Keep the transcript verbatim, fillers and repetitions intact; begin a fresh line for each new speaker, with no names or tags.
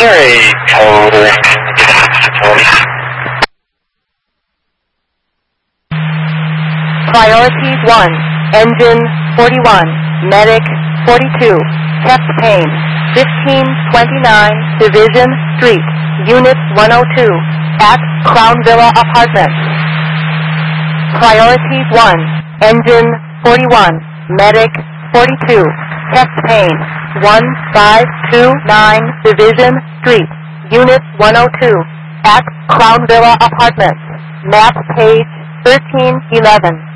there a code or anything to get into the facility?
Priorities one, Engine forty-one, Medic forty-two, Chest Pain, fifteen twenty-nine Division Street, Unit one oh two, at Crown Villa Apartments. Priorities one, Engine forty-one, Medic forty-two, Chest Pain, one five two nine Division Street, Unit one oh two, at Crown Villa Apartments. Map page thirteen eleven.